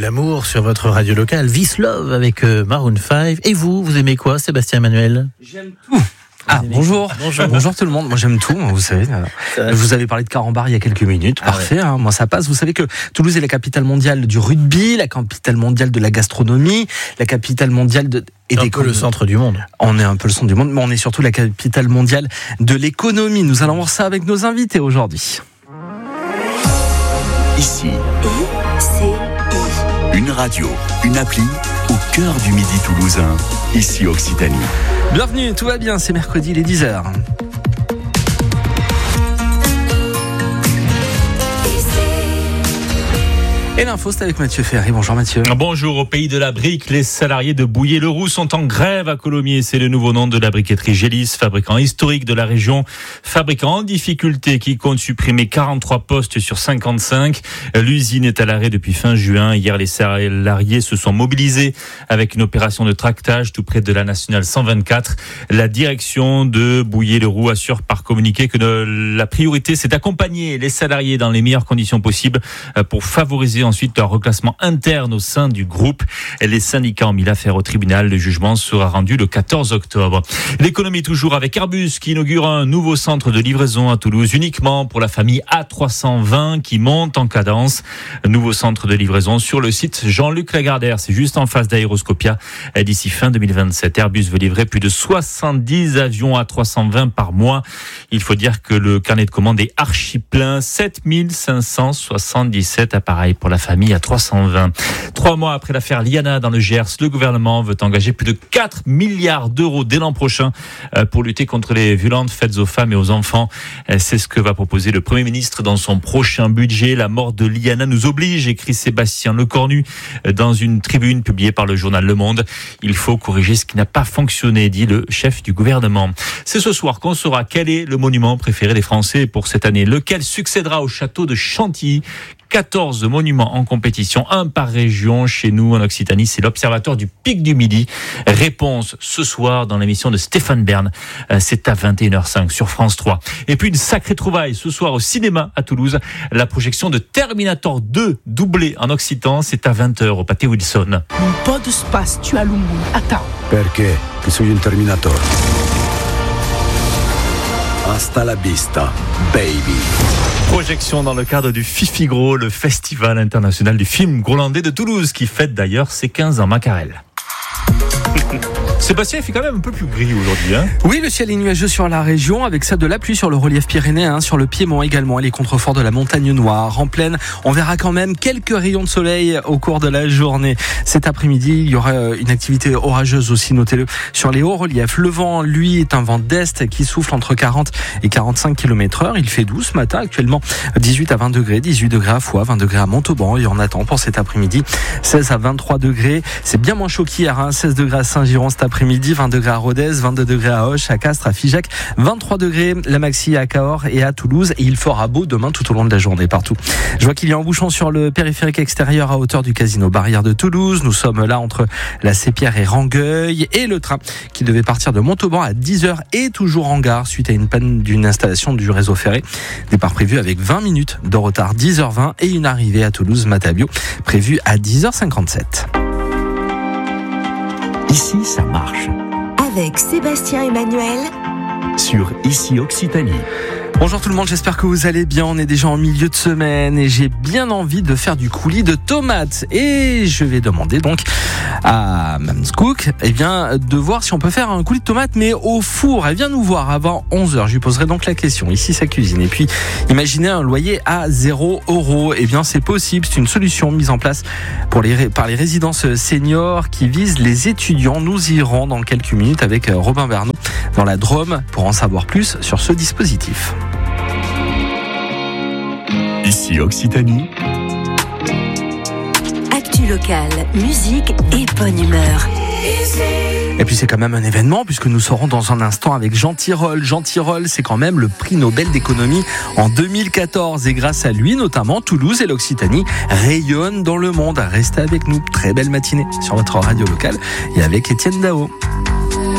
l'amour sur votre radio locale. This Love avec Maroon 5. Et vous aimez quoi, Sébastien Emmanuel ? J'aime tout. Bonjour tout le monde. Moi j'aime tout, vous savez. Vous avez parlé de carambar il y a quelques minutes. Parfait, ouais. Moi ça passe. Vous savez que Toulouse est la capitale mondiale du rugby, la capitale mondiale de la gastronomie, la capitale mondiale de... Et un peu le centre du monde. On est un peu le centre du monde, mais on est surtout la capitale mondiale de l'économie. Nous allons voir ça avec nos invités aujourd'hui. Ici, une radio, une appli au cœur du Midi toulousain. Ici Occitanie. Bienvenue, tout va bien, c'est mercredi, il est 10h. Et l'info, c'est avec Mathieu Ferry. Bonjour Mathieu. Bonjour. Au pays de la brique, les salariés de Bouillé-le-Roux sont en grève à Colomiers. C'est le nouveau nom de la briqueterie Gélis, fabricant historique de la région, fabricant en difficulté qui compte supprimer 43 postes sur 55. L'usine est à l'arrêt depuis fin juin. Hier, les salariés se sont mobilisés avec une opération de tractage tout près de la nationale 124. La direction de Bouillé-le-Roux assure par communiqué que la priorité, c'est d'accompagner les salariés dans les meilleures conditions possibles pour favoriser ensuite leur reclassement interne au sein du groupe. Les syndicats ont mis l'affaire au tribunal. Le jugement sera rendu le 14 octobre. L'économie toujours avec Airbus qui inaugure un nouveau centre de livraison à Toulouse uniquement pour la famille A320 qui monte en cadence. Nouveau centre de livraison sur le site Jean-Luc Lagardère. C'est juste en face d'Aéroscopia. D'ici fin 2027, Airbus veut livrer plus de 70 avions A320 par mois. Il faut dire que le carnet de commandes est archi plein. 7577 appareils pour la famille à 320. 3 mois après l'affaire Liana dans le Gers, le gouvernement veut engager plus de 4 milliards d'euros dès l'an prochain pour lutter contre les violences faites aux femmes et aux enfants. C'est ce que va proposer le Premier ministre dans son prochain budget. La mort de Liana nous oblige, écrit Sébastien Lecornu dans une tribune publiée par le journal Le Monde. Il faut corriger ce qui n'a pas fonctionné, dit le chef du gouvernement. C'est ce soir qu'on saura quel est le monument préféré des Français pour cette année. Lequel succédera au château de Chantilly. 14 monuments en compétition, un par région. Chez nous, en Occitanie, c'est l'Observatoire du Pic du Midi. Réponse ce soir dans l'émission de Stéphane Bern. C'est à 21h05 sur France 3. Et puis une sacrée trouvaille ce soir au cinéma à Toulouse. La projection de Terminator 2 doublé en occitan. C'est à 20h au Pâté Wilson. Pas de space, tu as lungo. Attends. Perché? Che sono un Terminator. Hasta la vista, baby. Projection dans le cadre du Fifigro, le festival international du film grolandais de Toulouse, qui fête d'ailleurs ses 15 ans. Macarel. Sébastien, il fait quand même un peu plus gris aujourd'hui, hein ? Oui, le ciel est nuageux sur la région, avec ça de la pluie sur le relief pyrénéen, sur le Piémont également, et les contreforts de la montagne noire. En plaine, on verra quand même quelques rayons de soleil au cours de la journée. Cet après-midi, il y aura une activité orageuse aussi, notez-le, sur les hauts reliefs. Le vent, lui, est un vent d'est qui souffle entre 40 et 45 km/h. Il fait doux ce matin, actuellement 18 à 20 degrés, 18 degrés à Foix, 20 degrés à Montauban, et on attend pour cet après-midi 16 à 23 degrés. C'est bien moins chaud qu'hier, 16 degrés à Saint-Giron cet après-midi, 20 degrés à Rodez, 22 degrés à Auch, à Castres, à Figeac, 23 degrés la maxi à Cahors et à Toulouse, et il fera beau demain tout au long de la journée partout. Je vois qu'il y a un bouchon sur le périphérique extérieur à hauteur du casino Barrière de Toulouse. Nous sommes là entre la Sépierre et Rangueil, et le train qui devait partir de Montauban à 10h est toujours en gare suite à une panne d'une installation du réseau ferré. Départ prévu avec 20 minutes de retard, 10h20, et une arrivée à Toulouse-Matabio prévue à 10h57. Ici, ça marche. Avec Sébastien Emmanuel Sur Ici Occitanie. Bonjour tout le monde, j'espère que vous allez bien. On est déjà en milieu de semaine et j'ai bien envie de faire du coulis de tomates. Et je vais demander donc à Mme Cook de voir si on peut faire un coulis de tomates mais au four. Elle vient nous voir avant 11h. Je lui poserai donc la question, ici sa cuisine. Et puis, imaginez un loyer à 0 €. C'est possible. C'est une solution mise en place par les résidences seniors qui visent les étudiants. Nous irons dans quelques minutes avec Robin Bernot dans la Drôme pour en savoir plus sur ce dispositif. Ici Occitanie. Actu locale, musique et bonne humeur. Et puis c'est quand même un événement puisque nous serons dans un instant avec Jean Tirole. Jean Tirole, c'est quand même le prix Nobel d'économie en 2014. Et grâce à lui, notamment, Toulouse et l'Occitanie rayonnent dans le monde. Restez avec nous. Très belle matinée sur votre radio locale et avec Étienne Dao.